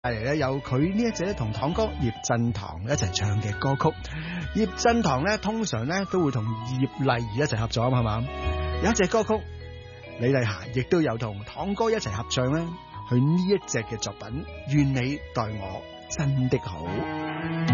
嚟咧有佢呢一隻咧同堂哥葉振棠一齊唱嘅歌曲。葉振棠咧通常咧都會同葉麗儀一齊合作啊，係嘛？有一隻歌曲李麗霞亦都有同堂哥一齊合唱啦。佢呢一隻嘅作品《願你待我真的好》。